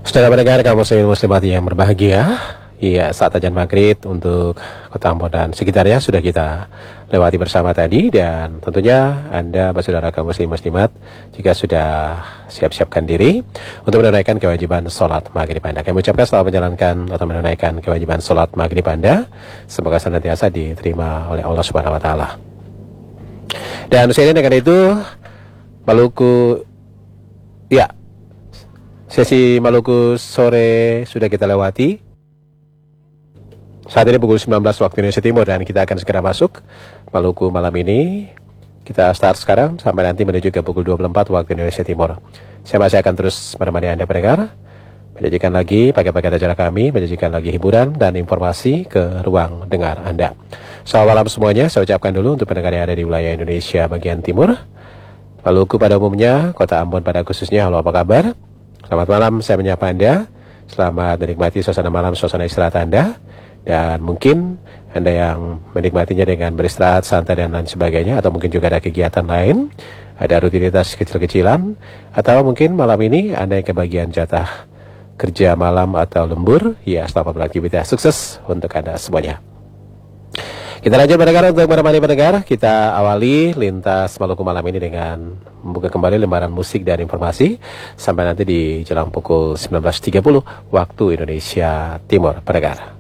Saudara pendengar kaum muslimin muslimat yang berbahagia, iya, saat azan maghrib untuk Kota Ambon dan sekitarnya sudah kita lewati bersama tadi. Dan tentunya Anda saudara kaum muslim muslimat jika sudah siap-siapkan diri untuk menunaikan kewajiban sholat maghrib Anda. Kami ucapkan selamat menjalankan atau menunaikan kewajiban sholat maghrib Anda. Semoga senantiasa diterima oleh Allah Subhanahu Wa Taala. Dan usia ini dengan itu Maluku, ya, sesi Maluku sore sudah kita lewati. Saat ini pukul 19 waktu Indonesia Timur dan kita akan segera masuk Maluku malam ini. Kita start sekarang sampai nanti menuju ke pukul 24 waktu Indonesia Timur. Saya masih akan terus menemani Anda pendengar, menyajikan lagi paket-paket acara kami, menyajikan lagi hiburan dan informasi ke ruang dengar Anda. Selamat malam semuanya, saya ucapkan dulu untuk pendengar yang ada di wilayah Indonesia bagian timur, Maluku pada umumnya, Kota Ambon pada khususnya. Halo, apa kabar? Selamat malam, saya menyapa Anda. Selamat menikmati suasana malam, suasana istirahat Anda. Dan mungkin Anda yang menikmatinya dengan beristirahat, santai dan lain sebagainya. Atau mungkin juga ada kegiatan lain, ada rutinitas kecil-kecilan. Atau mungkin malam ini Anda yang kebagian jatah kerja malam atau lembur. Ya, selamat beraktivitas, sukses untuk Anda semuanya. Kita lanjut pendengar untuk menemani pendengar. Kita awali lintas Maluku malam ini dengan membuka kembali lembaran musik dan informasi sampai nanti di jelang pukul 19.30 waktu Indonesia Timur pendengar.